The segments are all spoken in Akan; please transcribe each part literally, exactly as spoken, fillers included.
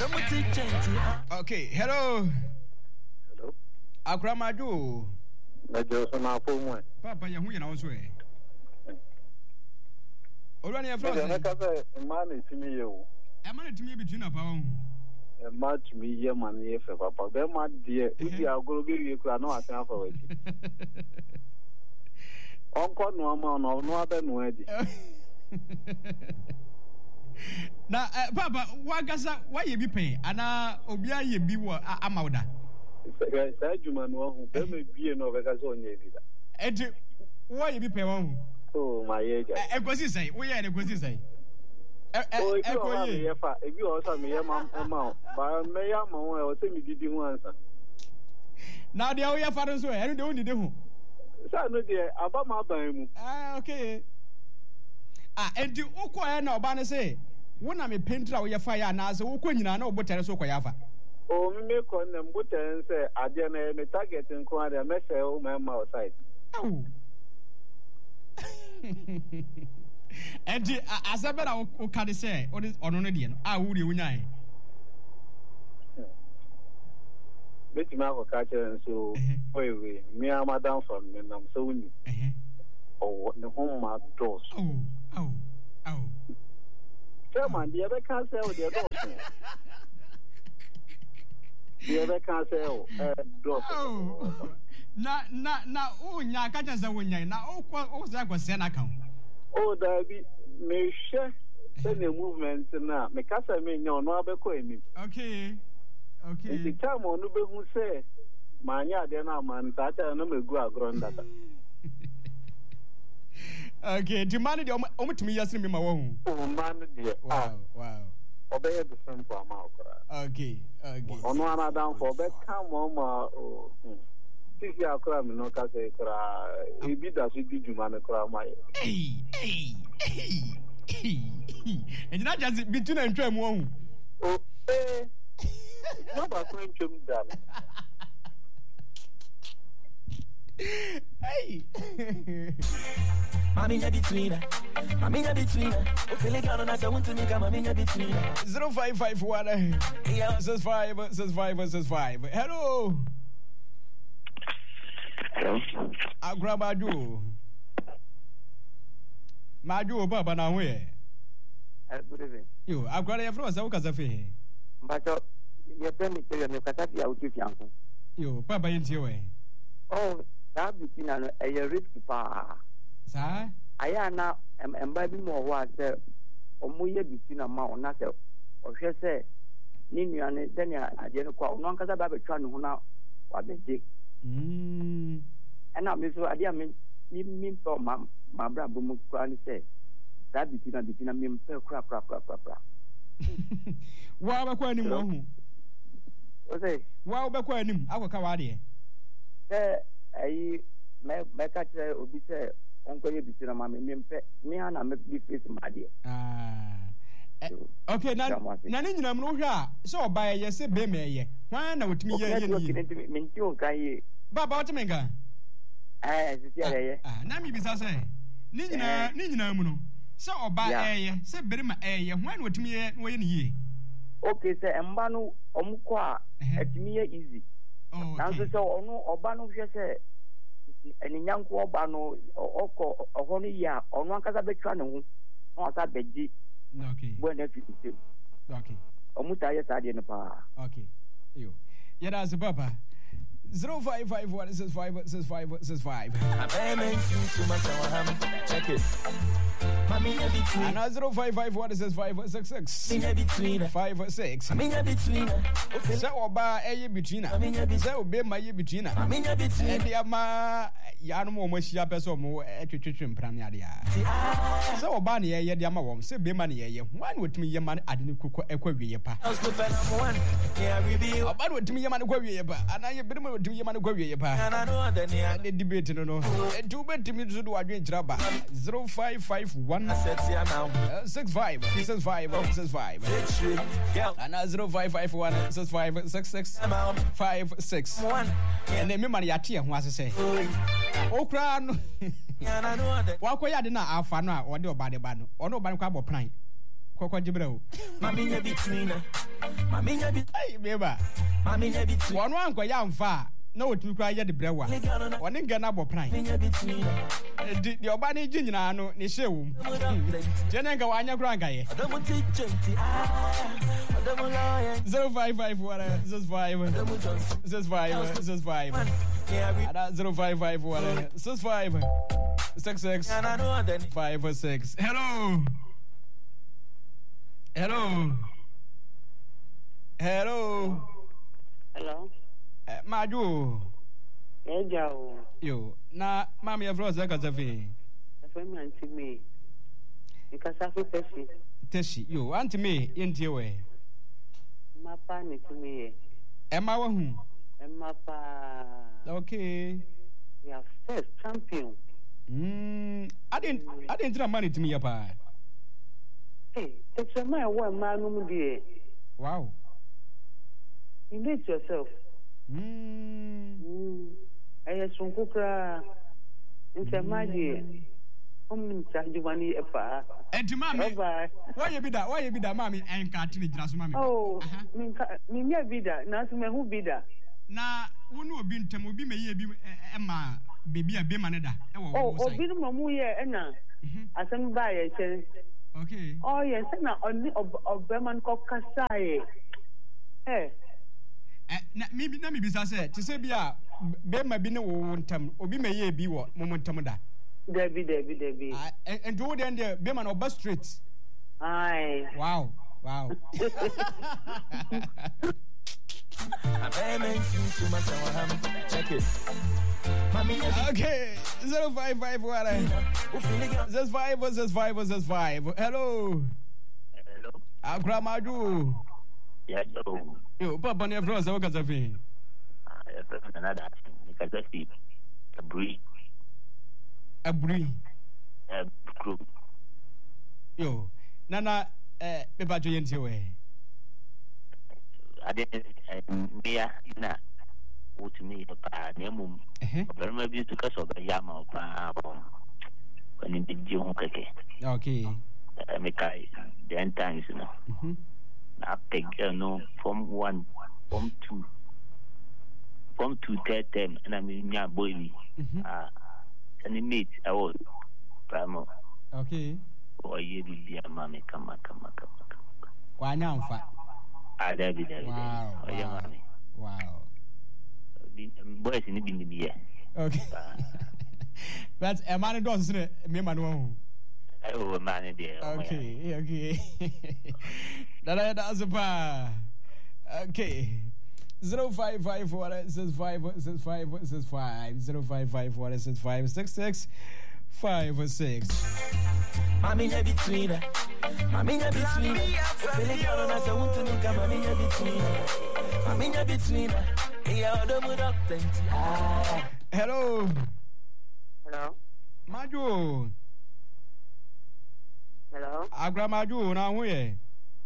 Okay, hello. Hello. Akramaju. Mejo so na fo mu. Papa ye hu ye na wo so e. Olwani e frost. E ka se ma na timi ye o. E ma na timi ye between na pa wo. E ma timi ye ma na ye fe papa. Be ma de ubi agoro be wie kura na asan afa wachi. Onko no ma no no abe no adi. Na papa wagasa wa ye bi pen ana obi aye bi wo amawda. Sa juma no hu be me bie no be ka so onye bi da. Enti wo ye bi pen wo hu. Oh my age. E gosi sai, wo ye ne gosi sai. E e e ko ye. E fa, e bi o sa me ye ma ma ba me ya ma wo e o se mi didi hu ansa. Na de wo ye fa do so e, enu de wo ni de hu. Sa no de aba ma ban mu. Ah okay. Ah enti wo ko ya na oba ne say wo na me pentra wo ye fa ya na se wo ko nyina na obotere so ko ya fa. O mi me ko na mbotere se ade na me target nko ade me se o ma ma outside. Oh. Enti asabera wo ka de say ono no de no ah wo de wo nyae. Beti ma ko ka chere nso oyewe mi amadan from me nam so wuni. Eh. Oh ne home ma dos. Oh. Oh. Oh. Chairman, the other can't sell the door. The other can't sell a door. Oh. Na na na oh nya ka cha za wonya na o kwa o za kwa send account. Oh there be me share the movement na me kasa me nya no abeko emi. Okay. Okay. The time onu be hu say manya de na man ta ta no me gu agro ndata. Okay, the man de o mutumi yasini me ma wo hu. Oh man de. Wow, wow. Obey the simple amount. Okay, okay. Ono ana down for be come on ma oh. Tisi akora me no ka say kra e bi da so di juma me kra ma. Hey, hey, hey. And not just between and tram wo. Oh, eh. No ba ko ntwem da. Hey. Mami nya between her. Mami nya between her. O feel like I don't want to make a mami nya between her. zero five five one says five says five says five. Hello. Hello. Agrabadu. Maju baba na we. Good evening. Yo, agrada ya froza ukaza fe. Mbacho ye pemi tele me katati ya uti yangu. Yo, baba yinti we. Oh, that between no a risk pa. Sa? Aya na emba bi mo wa se omuye between ma ona se ohwe se ni nuane dania ade no kwa ono ankasa ba betwa no ho na wa beje. Mm. Ana me so ade am mi mi to ma ma bra bo mu kwa ni se that between between mi mpe kra kra kra kra kra. Wa ba kwa ni mo hu. O se wa ba kwa ni akoka wa de. Eh ayi me me ka tire obi se onkoye bitira ma me mpe me ana me bi face ma de. Ah. Okay, na na ni nyina mu hwe a se oba ye se be me ye. Hwan na wotimi ye ye ni. Me nti on kan ye. Baba wotimi nka. Eh, sisi ye. Ah, na mi bisa se. Ni nyina ni nyina mu no. Se oba ye se bere ma ye. Hwan na wotimi ye wo ye ni ye. Okay, se emba no omko a atimi ye easy. Oh, okay. Nanso se onu oba no hwe se eninyanko oba no okọ oho no ya onu ankasa betwa ne ho no asa beji. Okay. When that is the okay. Omuta ya sadi ne pa. Okay. Yo. Yada se papa. zero five five one six five six five six five. Check it. And zero five five one six five six six five six. Say oba eye between her. Say obe ma ye between her. And the ama yanu mo shia person mo etwetwetwe mpran ya dia. Say oba ne ye de ama wom. Say be ma ne ye. Wan wotimi ye man adini kokko ekwa wiye pa. Oba wotimi ye man ekwa wiye pa. Ana ye be do ye man go wiye pa. The debate no no. Do betimi do wadwen kiraba. zero five five one six five six five six five. And zero five five one six five six six five six. And then me man ya tie ho ase say. Okra no. Wa ko ya de na afa no a ode oba de ba no. Ono oba no kwa bo plan. Kokko jibrɛ o. Mami nya between Hey, Beba. One one kwa yamfa. No, to cry at the brewer. One in Ganabo Prime. The Obani Jina no, ni show. Jenanga Wanya Grangaye. Zero five five one, zero five, zero five, zero five. Zero five five one, zero five, six six, five six. Hello. Hello. Hello. Hello. Uh, Maju. Ejo. Yo. Na mami ya vroza kazafi. Afemi anti me. Ikasafu teshi. Teshi. Yo, anti me yenti we. Mapa ni tumi. Emma wa hu. Emma pa. Okay. We are first champion. Mm. I didn't I didn't try money to me pa. Hey, it's a my one man no be. Wow. You need yourself. Mm. Mm. Aya sunku kra. Nse maji. Om charge money epa. Enti mami. Why you be that? Why you be that mami enka tini jira so mami. Oh, min min ya bida, na so me hu bida. Na wonu obi ntem obi me ye bi ema baby a be maneda. Oh, obi no mamu ye na. Asem ba ye chen. Okay. Oh yes, na oni obeman ko kasaye. Eh. Eh na mi na mi bisa say to say bia be ma bi ne wo ntam obi me ye bi wo momentum da. Debi debi debi. Ah and do then there be man oba straight. Aye. Wow. Wow. Check it. Okay. zero five five one. Zero five zero five zero five. Hello. Hello. Akra Maju. Yes, hello. Yo, papa ne froze wo kaza fi. Ah, yes, another. Because I see a breed. Abri. A group. Yo. Nana eh pepa jo yenti we. Ade mbia na wotumi pa na mum. Eh. Obarima bi to kaso ba yama pa bo. Kwani bidji ho keke. Okay. Eh me kai ten times no. Mhm. Na peg no from one, from two. From two third term and I mean nya boy. Ah. Any mate I was primo. Okay. Oh ye bi mama kama kama kama. Kwa nyamfa. Ah, there be there. Wow. Oh, yeah, mommy. Wow. Boys in the bin be. Okay. That's a man and does me man one. Oh, man there. Okay, okay. That that's a pa. Okay. Zero five five four six five six five six five zero five five four six five six six five six. Mami ya between her. Mami ya between her. Feeling girl na say want to know come mami ya between her. Mami ya between her. Yeah, odo mo up twenty. Ah. Hello. Hello. Maju. Hello. Agra Maju na hu ye.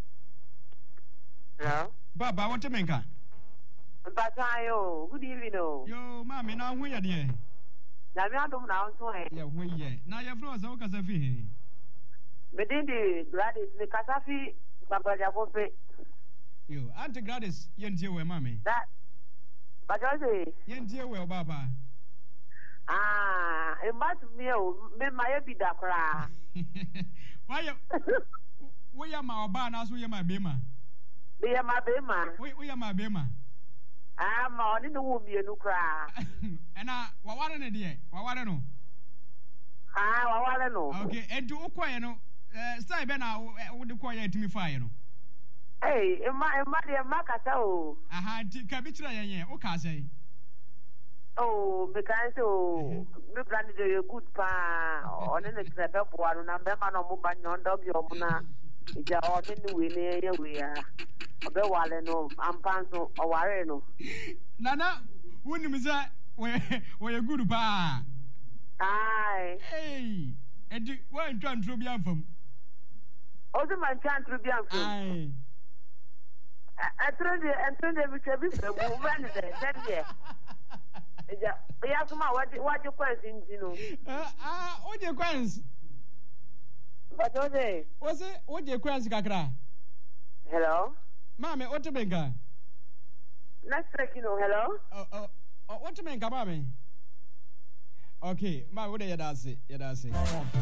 Hello. Baba what menka? Batayo, good evening. Yo, mami na hu ye de. Na me adom na so e. Ya hu ye. Na ye fro so ka sa fi. Me dey dey Gladys me kasafi babaya fofe. Yo, Auntie Gladys, yentie we mami. That Bajaze. Yentie we baba. Ah, e mat me o, me maye bi da kra. Why you we ya ma oba na so ye ma be ma. Be ya ma be ma. We we ya ma be ma. Ah, ma oni no wo mienu kra. Ena wa ware ne de, wa ware no. Ah, wa ware no. Okay, enti ukoye no, eh style be na wo de koye ntimi faye no. Hey, e ma e ma de ma kasa o. Aha, ti ka bi kira yenye, o ka say. Oh, me kan so me plan de good pa. Oni ne trepe boaro na be ma no mo ba nyondo bi o na. Ija o ni we ne ye we ya. Obe wale no ampanso o ware no. Nana, woni mi say we we good pa. Ai. Hey, edi wa ntwa ntro bi amfam. O de man chan tru bi amfam. Ai. Atrende, atrende bi chebi se bu ban de de. Eja, ya kuma waje waje kwansi njino. Ah, ah, oje kwansi. Bajoze. Ose oje kwansi kakra. Hello. Mami, what to make? Next second, hello? Oh, oh, oh, what to make, Mami? Okay, my what are you that's it? You that's it.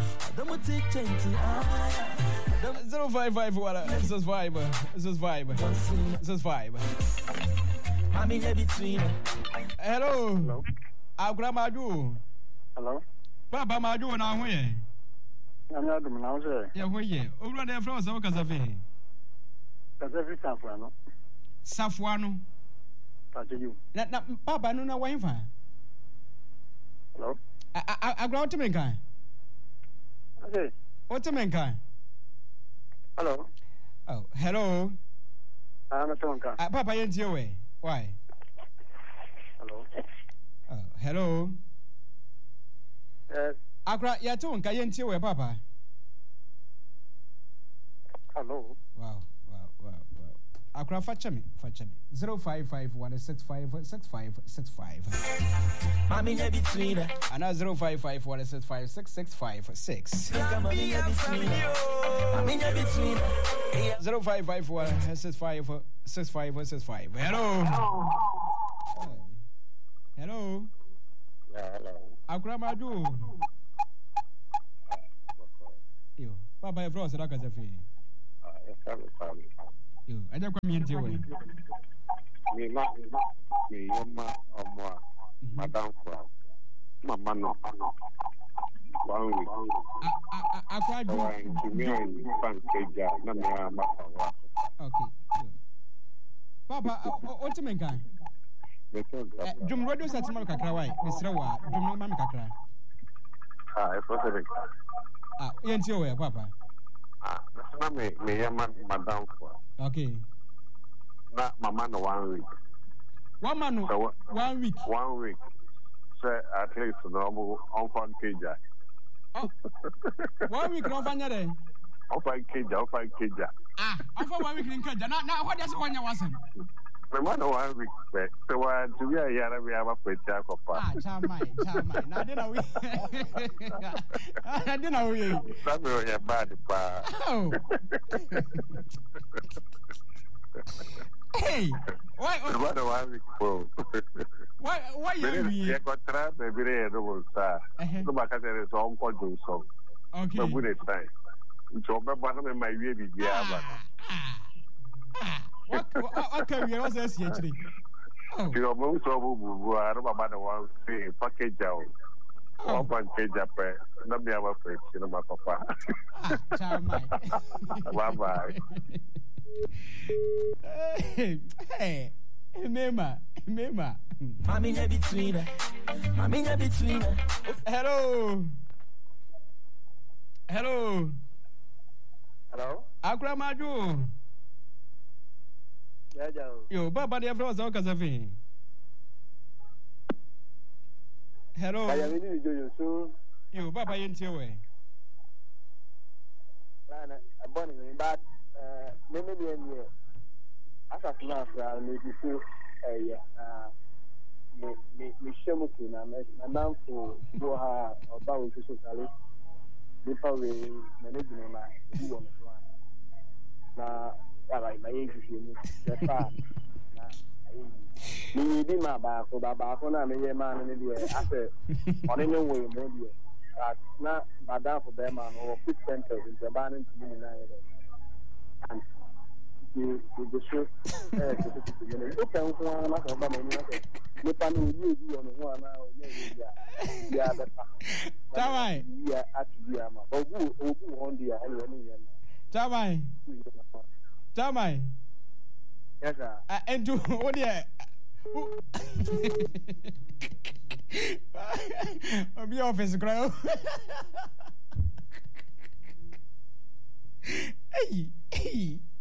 Zero five five one. This is five. This is five. This is five. Hello. Hello. Our grandma do. Hello. Papa, my do now. Where? I'm not doing now, sir. Yeah, where you? Over there from South Casafe. Casafe Safrano. Safwano. That's you. Na Papa, no, no, why? Hello. I I I go to make. Okay. What to make? Hello. Oh, hello. I'm a tonka. Uh, Papa, you're your way. Why? Hello. Oh, hello. Yes. Akra, you're tonka, you're your way, Papa. Hello. Wow, wow, wow, wow. Akra, fetch me, fetch me. Zero five five one six five six five six five. Mommy, never between her. Another zero five five one six five six six five six. Mommy, never between her. Mommy, never between her. Zero five five one six five six five six five. Hello. Hi. Hello. Yeah, hello. Akra Madu. Yo, Papa, your friend said I can say. Yo, I don't come into way. Me ma me yoma omwa madam for mama no one week. Akra do. So I'm to me on pancake na me ma wa. Okay. Papa, what you mean kan? Dum radio set man kakra wai. Misra wa, dum man kakra. Ah, e for se. Ah, yenti o ya papa. Ah, na me me yoma madam for. Okay. Na mama no one week. One man So, one week. One week. So at least no on pancake. Oh. One week no fanya de. On pancake, on pancake. Ah, afa one week nka ja. Na na what dey say wanya wasem. Me man no one week. So wa to be a yara we have a peta kopa. Ah, chamai, chamai. Na dey na we. Ah, na dey na we. That me on your bad pa. Oh. Hey, why? Me man no one week po. Why? Why you Me we? ye kontra me bi re do mo sa. No ba ka tere so on ko do so. Okay. Me bu ne time. So me ba no me mai wie bi bia ba. What? What can we also see actually? Oh. Ti o mo so bu bu a ro ba ba no one say package out. Oh. One package pe na me aba pe ti no ba papa. Ah, chamai. Bye bye. Hey, hey, Mema, Mema. Mommy, never between her. Mommy, never between her. Hello. Hello. Hello. Akra Maju. Yeah, yeah. Yo, Baba, the friends are Casafe. Hello. I am in you so. Yo, Baba, into your way. I'm born in bad. Maybe the as of now, maybe so. Eh, uh, me me me shemu kuna na na for go ha oba wo so sale. Me pa we manage no na do one so na ya ba ma yin ji ni. The fa na ayi. Me bi ma ba ko ba ba ko na me ye ma na ne de ase oni ne wo mo de. Na madam for them and or quick center in the ban into me na and the the show eh the can one na so ba me ni me pa no yi yi on ho na o ye ya ya be pa Tamai ya atu ya ma ogu ogu on dia ani ni ya Tamai Tamai yes sir and do what there Obi office grow. Hey, hey.